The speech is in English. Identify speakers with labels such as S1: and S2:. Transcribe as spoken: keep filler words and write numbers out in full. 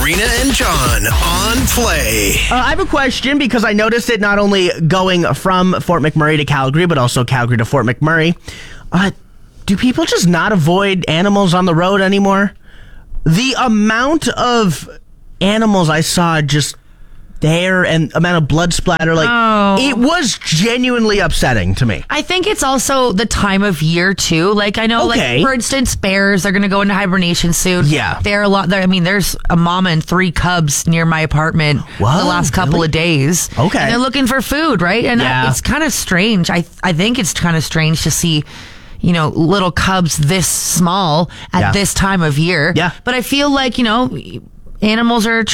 S1: Karina and John on Play.
S2: Uh, I have a question because I noticed it not only going from Fort McMurray to Calgary, but also Calgary to Fort McMurray. Uh, do people just not avoid animals on the road anymore? The amount of animals I saw just there and amount of blood splatter, like
S3: Oh.
S2: it was genuinely upsetting to me.
S3: I think it's also the time of year too. Like I know,
S2: Okay.
S3: like for instance, bears they're going to go into hibernation soon.
S2: Yeah.
S3: they're a lot. They're, I mean, there's a mama and three cubs near my apartment
S2: Whoa,
S3: the last couple
S2: really?
S3: of days.
S2: Okay.
S3: and they're looking for food, right? And
S2: Yeah.
S3: that, it's kind of strange. I I think it's kind of strange to see, you know, little cubs this small at
S2: Yeah.
S3: this time of year.
S2: Yeah.
S3: but I feel like you know, animals are